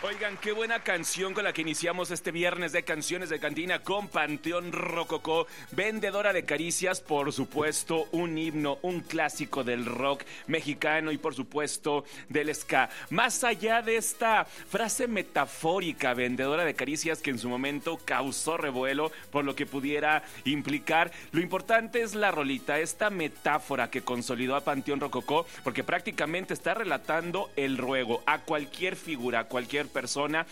Oigan, qué buena canción con la que iniciamos este viernes de Canciones de Cantina con Panteón Rococó, vendedora de caricias, por supuesto, un himno, un clásico del rock mexicano y por supuesto del ska. Más allá de esta frase metafórica, vendedora de caricias, que en su momento causó revuelo por lo que pudiera implicar, lo importante es la rolita, esta metáfora que consolidó a Panteón Rococó, porque prácticamente está relatando el ruego a cualquier figura, a cualquier persona,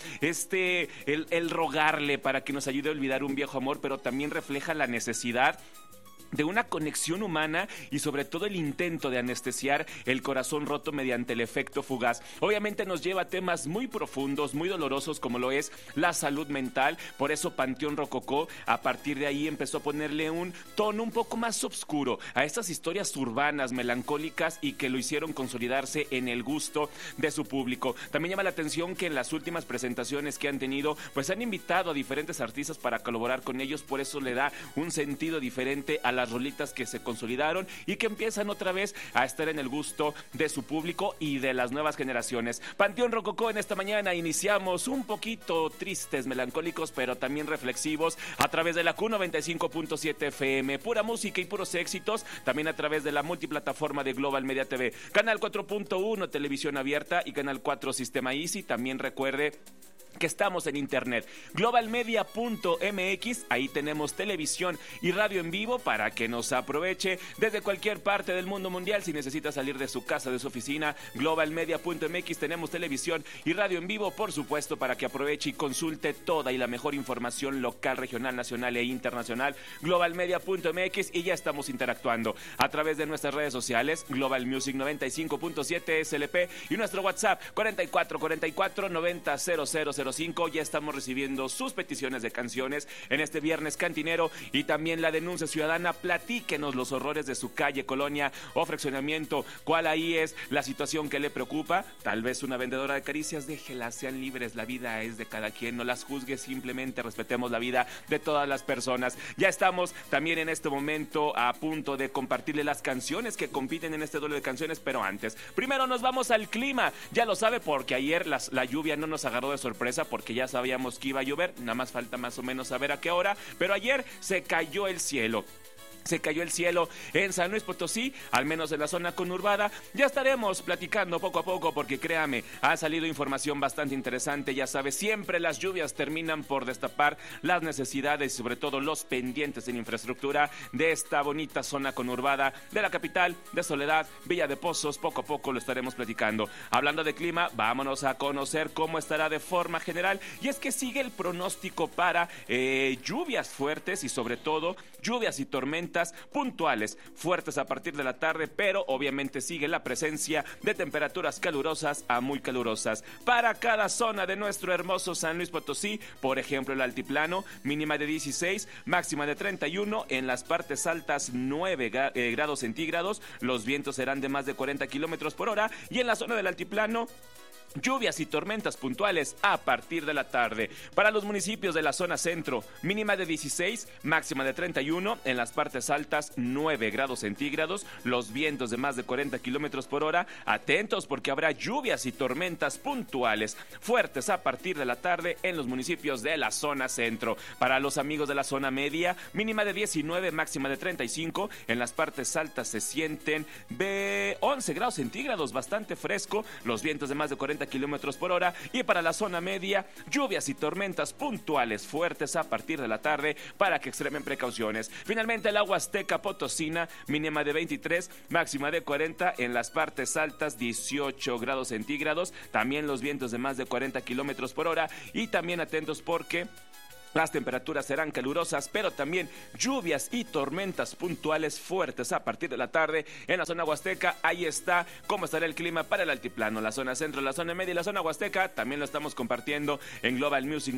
el rogarle para que nos ayude a olvidar un viejo amor, pero también refleja la necesidad de una conexión humana y sobre todo el intento de anestesiar el corazón roto mediante el efecto fugaz. Obviamente nos lleva a temas muy profundos, muy dolorosos, como lo es la salud mental. Por eso Panteón Rococó a partir de ahí empezó a ponerle un tono un poco más oscuro a estas historias urbanas, melancólicas y que lo hicieron consolidarse en el gusto de su público. También llama la atención que en las últimas presentaciones que han tenido, pues han invitado a diferentes artistas para colaborar con ellos, por eso le da un sentido diferente a las rolitas que se consolidaron y que empiezan otra vez a estar en el gusto de su público y de las nuevas generaciones. Panteón Rococó, en esta mañana iniciamos un poquito tristes, melancólicos, pero también reflexivos a través de la Q95.7 FM, pura música y puros éxitos, también a través de la multiplataforma de Global Media TV, Canal 4.1 Televisión Abierta y Canal 4 Sistema Easy. También recuerde que estamos en internet, globalmedia.mx, ahí tenemos televisión y radio en vivo para que nos aproveche desde cualquier parte del mundo mundial. Si necesita salir de su casa, de su oficina, globalmedia.mx, tenemos televisión y radio en vivo, por supuesto, para que aproveche y consulte toda y la mejor información local, regional, nacional e internacional, globalmedia.mx, y ya estamos interactuando a través de nuestras redes sociales, Global Music 95.7 SLP y nuestro WhatsApp 44 90 0005. Ya estamos recibiendo sus peticiones de canciones en este viernes cantinero y también la denuncia ciudadana. Platíquenos los horrores de su calle, colonia o fraccionamiento. ¿Cuál ahí es la situación que le preocupa? Tal vez una vendedora de caricias, déjelas, sean libres, la vida es de cada quien, no las juzgue, simplemente respetemos la vida de todas las personas. Ya estamos también en este momento a punto de compartirle las canciones que compiten en este duelo de canciones, pero antes, primero nos vamos al clima. Ya lo sabe porque ayer la lluvia no nos agarró de sorpresa, porque ya sabíamos que iba a llover, nada más falta más o menos saber a qué hora, pero ayer se cayó el cielo. Se cayó el cielo en San Luis Potosí, al menos en la zona conurbada. Ya estaremos platicando poco a poco porque créame, ha salido información bastante interesante. Ya sabes, siempre las lluvias terminan por destapar las necesidades y sobre todo los pendientes en infraestructura de esta bonita zona conurbada de la capital, de Soledad, Villa de Pozos. Poco a poco lo estaremos platicando. Hablando de clima, vámonos a conocer cómo estará de forma general. Y es que sigue el pronóstico para lluvias fuertes y sobre todo lluvias y tormentas puntuales, fuertes a partir de la tarde, pero obviamente sigue la presencia de temperaturas calurosas a muy calurosas para cada zona de nuestro hermoso San Luis Potosí. Por ejemplo, el altiplano, mínima de 16, máxima de 31, en las partes altas 9 grados centígrados, los vientos serán de más de 40 kilómetros por hora, y en la zona del altiplano, lluvias y tormentas puntuales a partir de la tarde. Para los municipios de la zona centro, mínima de 16, máxima de 31, en las partes altas 9 grados centígrados, los vientos de más de 40 kilómetros por hora. Atentos porque habrá lluvias y tormentas puntuales fuertes a partir de la tarde en los municipios de la zona centro. Para los amigos de la zona media, mínima de 19, máxima de 35, en las partes altas se sienten de 11 grados centígrados, bastante fresco, los vientos de más de 40 kilómetros por hora. Y para la zona media, lluvias y tormentas puntuales fuertes a partir de la tarde para que extremen precauciones. Finalmente, la Huasteca Potosina, mínima de 23, máxima de 40, en las partes altas 18 grados centígrados, también los vientos de más de 40 kilómetros por hora. Y también atentos porque las temperaturas serán calurosas, pero también lluvias y tormentas puntuales fuertes a partir de la tarde en la zona huasteca. Ahí está cómo estará el clima para el altiplano, la zona centro, la zona media y la zona huasteca. También lo estamos compartiendo en Global Music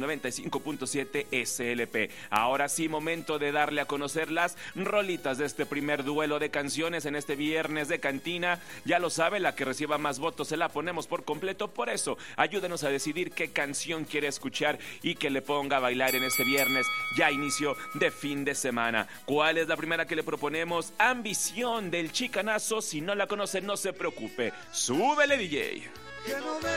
95.7 SLP. Ahora sí, momento de darle a conocer las rolitas de este primer duelo de canciones en este viernes de cantina. Ya lo sabe, la que reciba más votos se la ponemos por completo. Por eso, ayúdenos a decidir qué canción quiere escuchar y que le ponga a bailar en este viernes, ya inicio de fin de semana. ¿Cuál es la primera que le proponemos? Ambición, del Chicanazo. Si no la conoce, no se preocupe. ¡Súbele, DJ!